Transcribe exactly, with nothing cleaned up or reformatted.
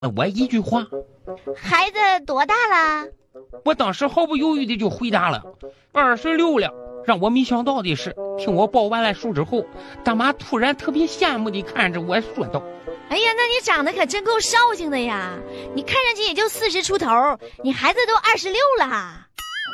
了我一句话。 孩子多大了？ 我当时毫不犹豫的就回答了二十六了。让我没想到的是，听我报完了数之后，大妈突然特别羡慕的看着我说道： 哎呀，那你长得可真够绍兴的呀，你看上去也就四十出头，你孩子都二十六了。